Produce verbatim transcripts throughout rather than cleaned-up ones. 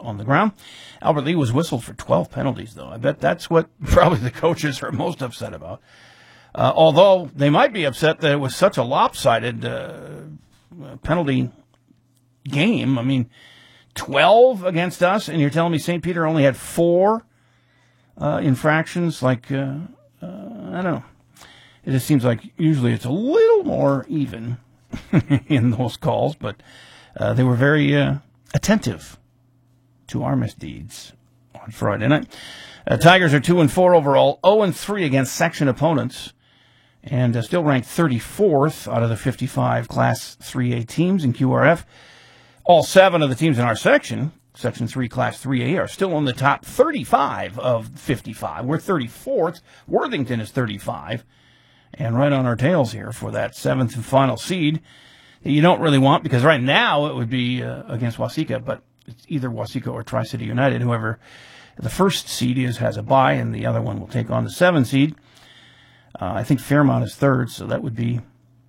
on the ground. Albert Lee was whistled for twelve penalties, though. I bet that's what probably the coaches are most upset about. Uh, although they might be upset that it was such a lopsided uh, penalty game. I mean, twelve against us, and you're telling me Saint Peter only had four uh, infractions? Like, uh, uh, I don't know. It just seems like usually it's a little more even in those calls, but uh, they were very uh, attentive to our misdeeds on Friday night. Uh, Tigers are two and four overall, zero and three against section opponents, and uh, still ranked thirty-fourth out of the fifty-five Class three A teams in Q R F. All seven of the teams in our section, Section three, Class three A, are still in the top thirty-five of fifty-five. We're thirty-fourth. Worthington is thirty-five. And right on our tails here for that seventh and final seed that you don't really want, because right now it would be uh, against Waseca, but it's either Waseca or Tri-City United. Whoever the first seed is has a bye, and the other one will take on the seven seed. Uh, I think Fairmont is third, so that would be,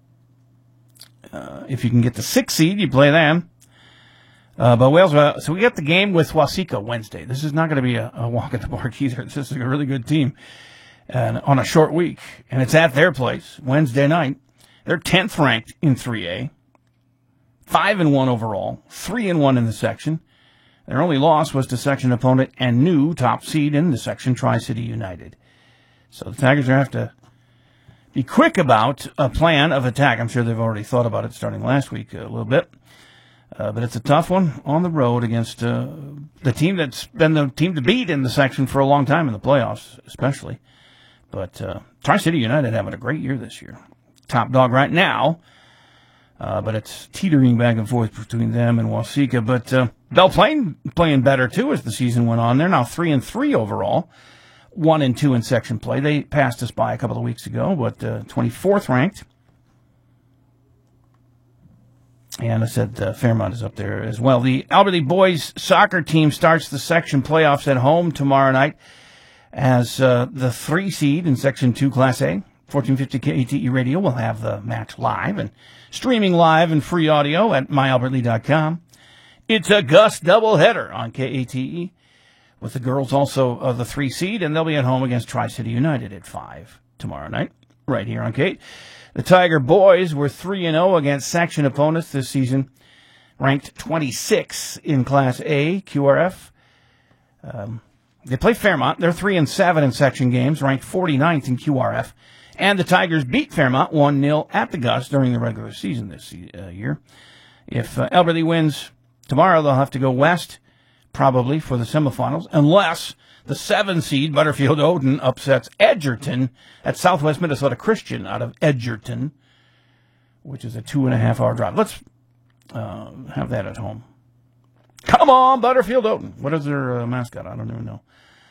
uh, if you can get the sixth seed, you play them. Uh, but Wales, uh, so we got the game with Waseca Wednesday. This is not going to be a, a walk in the park either. This is a really good team. And on a short week, and it's at their place Wednesday night. They're tenth ranked in three A, five and one overall, three and one in the section. Their only loss was to section opponent and new top seed in the section, Tri-City United. So the Tigers are going to have to be quick about a plan of attack. I'm sure they've already thought about it starting last week a little bit, uh, but it's a tough one on the road against uh, the team that's been the team to beat in the section for a long time in the playoffs, especially. But uh, Tri-City United having a great year this year. Top dog right now, uh, but it's teetering back and forth between them and Waseca. But uh, Belle Plaine playing better, too, as the season went on. They're now three and three overall, one and two in section play. They passed us by a couple of weeks ago, but uh, twenty-fourth ranked. And I said uh, Fairmont is up there as well. The Albert boys soccer team starts the section playoffs at home tomorrow night as uh, the three seed in Section two Class A. fourteen fifty K A T E Radio will have the match live and streaming live and free audio at my albert lee dot com. It's a Gus doubleheader on K A T E with the girls also of the three seed, and they'll be at home against Tri-City United at five tomorrow night, right here on Kate. The Tiger boys were three and oh against section opponents this season, ranked twenty-sixth in Class A Q R F. Um, They play Fairmont. They're three and seven in section games, ranked forty-ninth in Q R F. And the Tigers beat Fairmont one nil at the Gus during the regular season this uh, year. If uh, Albert Lee wins tomorrow, they'll have to go west, probably, for the semifinals, unless the seven seed Butterfield Odin upsets Edgerton at Southwest Minnesota Christian out of Edgerton, which is a two and a half hour drive. Let's uh, have that at home. Come on, Butterfield Odin. What is their uh, mascot? I don't even know.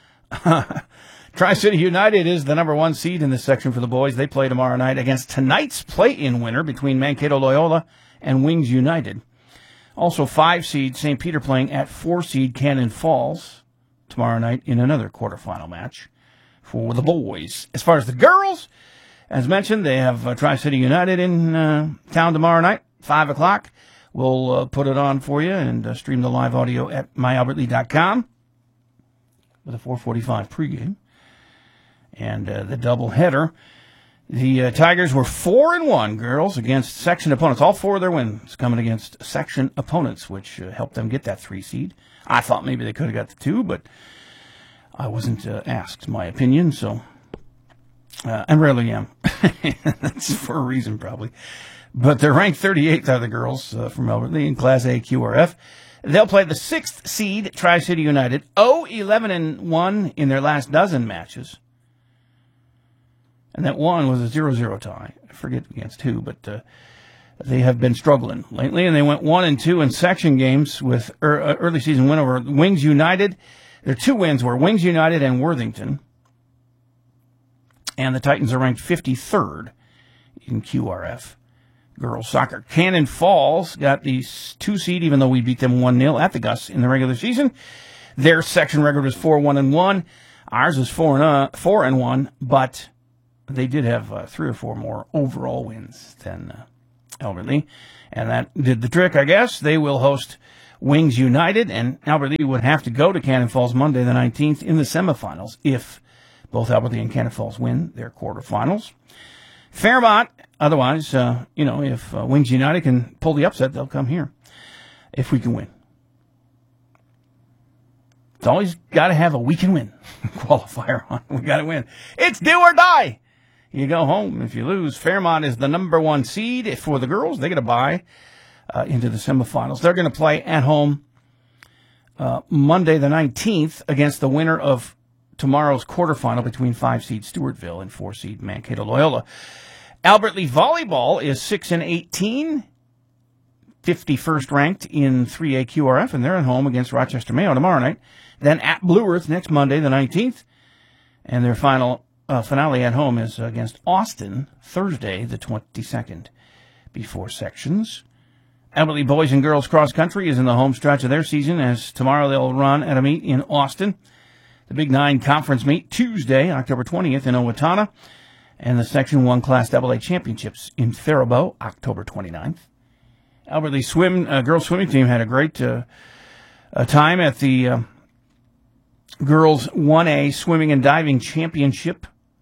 Tri-City United is the number one seed in this section for the boys. They play tomorrow night against tonight's play-in winner between Mankato Loyola and Wings United. Also five seed Saint Peter playing at four seed Cannon Falls tomorrow night in another quarterfinal match for the boys. As far as the girls, as mentioned, they have uh, Tri-City United in uh, town tomorrow night, five o'clock. We'll uh, put it on for you and uh, stream the live audio at my albert lee dot com with a four forty-five pregame. And uh, the doubleheader. The uh, Tigers were four and one, girls, against section opponents. All four of their wins coming against section opponents, which uh, helped them get that three seed. I thought maybe they could have got the two, but I wasn't uh, asked my opinion, so uh, I rarely am. That's for a reason, probably. But they're ranked thirty-eighth are the girls uh, from Albert Lee in Class A Q R F. They'll play the sixth seed Tri-City United, oh eleven and one in their last dozen matches. And that one was a zero zero tie. I forget against who, but uh, they have been struggling lately. And they went one and two in section games with er, uh, early season win over Wings United. Their two wins were Wings United and Worthington. And the Titans are ranked fifty-third in Q R F. Girls soccer. Cannon Falls got the two seed, even though we beat them one nil at the Gus in the regular season. Their section record was four one and one. Ours was four and uh, four and one, but they did have uh, three or four more overall wins than uh, Albert Lee, and that did the trick, I guess. They will host Wings United, and Albert Lea would have to go to Cannon Falls Monday the nineteenth in the semifinals if both Albert Lea and Cannon Falls win their quarterfinals. Fairmont, otherwise, uh, you know, if uh, Wings United can pull the upset, they'll come here if we can win. It's always got to have a we can win qualifier on. We got to win. It's do or die. You go home if you lose. Fairmont is the number one seed for the girls. They get a bye uh, into the semifinals. They're going to play at home uh, Monday the nineteenth against the winner of tomorrow's quarterfinal between five seed Stewartville and four seed Mankato Loyola. Albert Lea volleyball is six and eighteen, fifty-first ranked in three A Q R F, and they're at home against Rochester Mayo tomorrow night. Then at Blue Earth next Monday, the nineteenth, and their final uh, finale at home is against Austin Thursday, the twenty-second. Before sections, Albert Lea boys and girls cross country is in the home stretch of their season, as tomorrow they'll run at a meet in Austin. The Big Nine Conference meet Tuesday, October twentieth in Owatonna, and the Section one Class double A Championships in Faribault, October twenty-ninth. Albert Lea swim, uh, girls swimming team had a great uh, uh, time at the uh, Girls one A Swimming and Diving Championship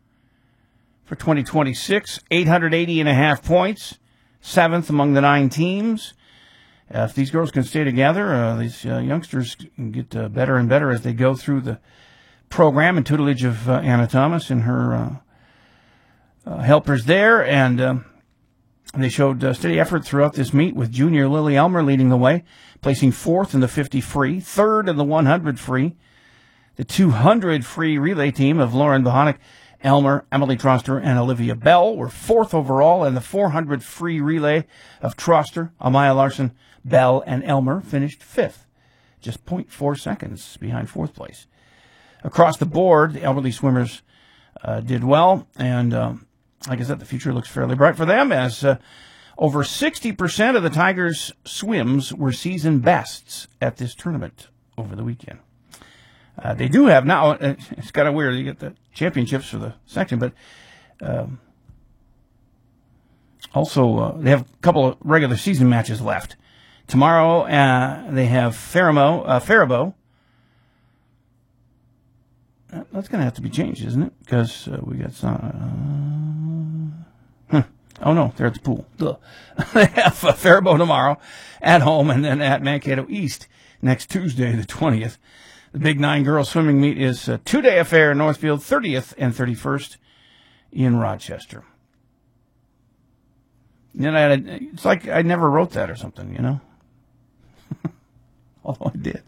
for twenty twenty-six. eight hundred eighty and a half points, seventh among the nine teams. Uh, if these girls can stay together, uh, these uh, youngsters can get uh, better and better as they go through the program and tutelage of uh, Anna Thomas and her uh, uh, helpers there. And uh, they showed uh, steady effort throughout this meet, with junior Lily Elmer leading the way, placing fourth in the fifty free, third in the one hundred free. The two hundred free relay team of Lauren Bohonic, Elmer, Emily Troster, and Olivia Bell were fourth overall, and the four hundred free relay of Troster, Amaya Larson, Bell, and Elmer finished fifth, just zero point four seconds behind fourth place. Across the board, the Albert Lea swimmers uh, did well, and um, like I said, the future looks fairly bright for them, as uh, over sixty percent of the Tigers' swims were season bests at this tournament over the weekend. Uh, they do have now, it's kind of weird, you get the championships for the section, but um, also uh, they have a couple of regular season matches left. Tomorrow uh, they have Faribault. Uh, Faribault. Uh, that's going to have to be changed, isn't it? Because uh, we got some... Uh, huh. Oh, no, they're at the pool. Duh. They have uh, Faribault tomorrow at home, and then at Mankato East next Tuesday, the twentieth. The Big Nine girls swimming meet is a two-day affair in Northfield, thirtieth and thirty-first in Rochester. You know, it's like I never wrote that or something, you know? Although I did.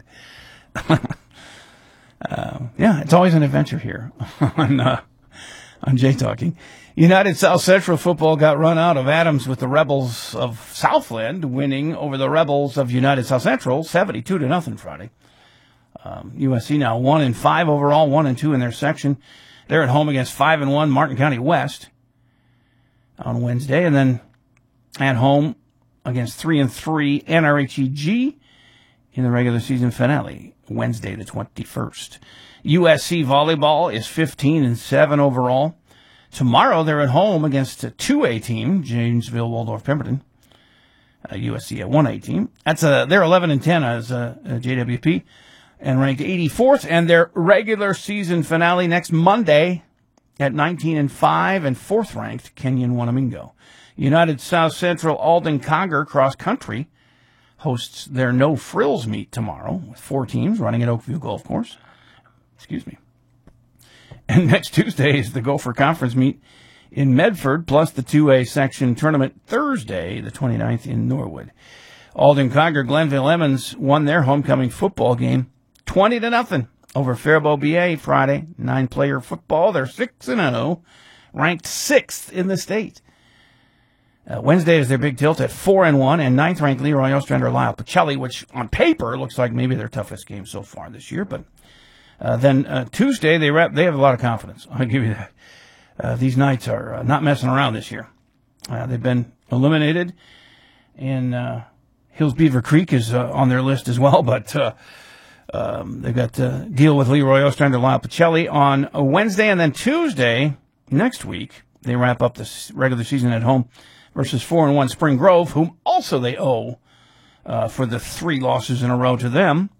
uh, yeah, it's always an adventure here on, uh, on Jay Talking. United South Central football got run out of Adams with the Rebels of Southland winning over the Rebels of United South Central seventy-two to nothing Friday. Um, U S C now one and five overall, one and two in their section. They're at home against five and one Martin County West on Wednesday, and then at home against three and three N R H E G in the regular season finale Wednesday the twenty-first. U S C volleyball is fifteen and seven overall. Tomorrow they're at home against a two A team, Janesville Waldorf Pemberton. Uh, U S C a one A team. That's a they're eleven and ten as a, a J W P. And ranked eighty-fourth, and their regular season finale next Monday at nineteen and five and fourth ranked Kenyon Wanamingo. United South Central Alden Conger Cross Country hosts their No Frills meet tomorrow with four teams running at Oakview Golf Course. Excuse me. And next Tuesday is the Gopher Conference meet in Medford, plus the two A section tournament Thursday, the twenty-ninth in Norwood. Alden Conger Glenville Emmons won their homecoming football game twenty to nothing over Faribault B A Friday. Nine-player football. They're six and oh, ranked sixth in the state. Uh, Wednesday is their big tilt at four and one, and ninth-ranked Leroy Ostrander Lyle Pacelli, which on paper looks like maybe their toughest game so far this year. But uh, then uh, Tuesday they wrap, they have a lot of confidence. I'll give you that. Uh, these Knights are uh, not messing around this year. Uh, they've been eliminated, and uh, Hills Beaver Creek is uh, on their list as well, but. Uh, Um, they've got to deal with Leroy Ostrander Lyle Pacelli on a Wednesday, and then Tuesday next week they wrap up the regular season at home versus four and one Spring Grove, whom also they owe uh, for the three losses in a row to them.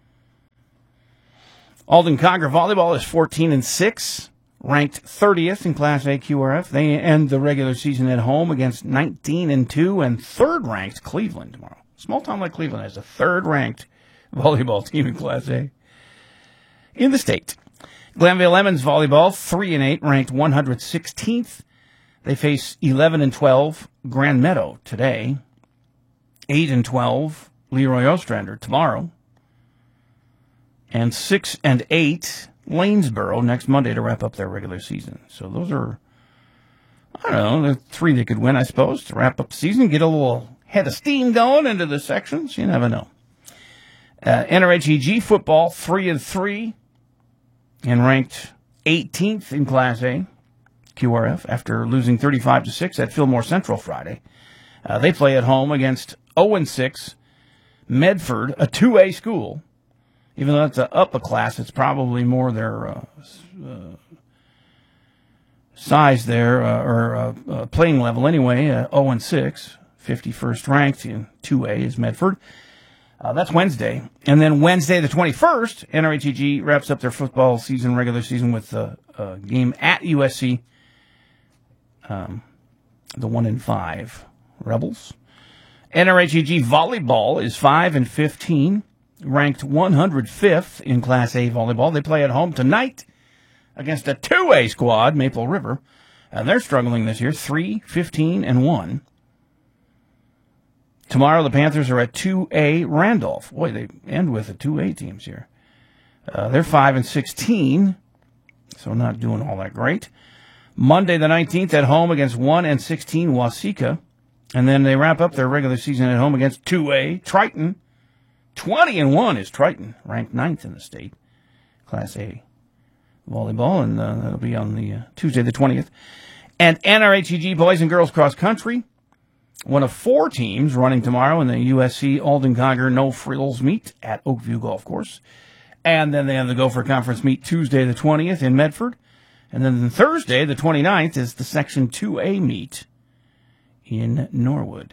Alden Congar Volleyball is fourteen and six, ranked thirtieth in Class A Q R F. They end the regular season at home against nineteen and two and third-ranked Cleveland tomorrow. Small town like Cleveland has a third-ranked volleyball team in Class A in the state. Glanville Lemons Volleyball, three and eight, ranked one hundred sixteenth. They face eleven and twelve Grand Meadow today. eight and twelve Leroy Ostrander tomorrow. And six and eight Lanesboro next Monday to wrap up their regular season. So those are, I don't know, the three they could win, I suppose, to wrap up the season, get a little head of steam going into the sections. You never know. Uh, N R H E G football, three and three, and ranked eighteenth in Class A Q R F after losing thirty-five to six at Fillmore Central Friday. Uh, they play at home against oh and six Medford, a two A school. Even though it's an upper class, it's probably more their uh, uh, size there, uh, or uh, uh, playing level anyway. Uh, oh and six, fifty-first ranked in two A is Medford. Uh, that's Wednesday. And then Wednesday the twenty-first, N R H E G wraps up their football season, regular season, with a, a game at U S C, um, the one and five Rebels. N R H E G volleyball is five and fifteen. Ranked one hundred fifth in Class A volleyball. They play at home tonight against a two A squad, Maple River. And they're struggling this year, three, fifteen, and one. Tomorrow the Panthers are at two A Randolph. Boy, they end with the two A teams here. Uh, they're five and sixteen, so not doing all that great. Monday the nineteenth at home against one and sixteen Waseca. And then they wrap up their regular season at home against two A Triton. twenty and one is Triton, ranked ninth in the state, Class A volleyball, and uh, that'll be on the uh, Tuesday the twentieth. And N R H E G boys and girls cross country, one of four teams running tomorrow in the U S C Alden Congar No Frills meet at Oakview Golf Course. And then they have the Gopher Conference meet Tuesday the twentieth in Medford. And then Thursday the twenty-ninth is the Section two A meet in Norwood.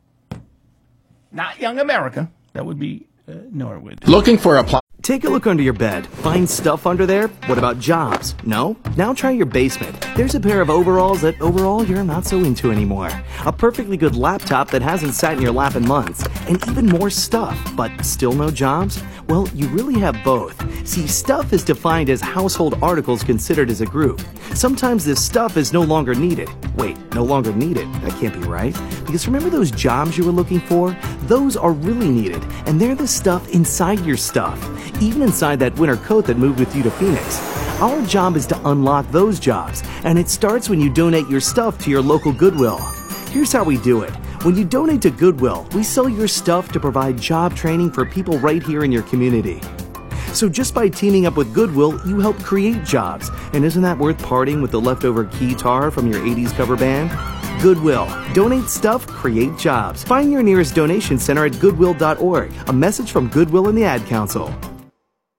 Not Young America. That would be uh, Norwood. Looking for a pl- Take a look under your bed. Find stuff under there? What about jobs? No? Now try your basement. There's a pair of overalls that overall you're not so into anymore. A perfectly good laptop that hasn't sat in your lap in months. And even more stuff, but still no jobs? Well, you really have both. See, stuff is defined as household articles considered as a group. Sometimes this stuff is no longer needed. Wait, no longer needed? That can't be right. Because remember those jobs you were looking for? Those are really needed, and they're the stuff inside your stuff. Even inside that winter coat that moved with you to Phoenix. Our job is to unlock those jobs, and it starts when you donate your stuff to your local Goodwill. Here's how we do it. When you donate to Goodwill, we sell your stuff to provide job training for people right here in your community. So just by teaming up with Goodwill, you help create jobs. And isn't that worth parting with the leftover guitar from your eighties cover band? Goodwill. Donate stuff, create jobs. Find your nearest donation center at goodwill dot org. A message from Goodwill and the Ad Council.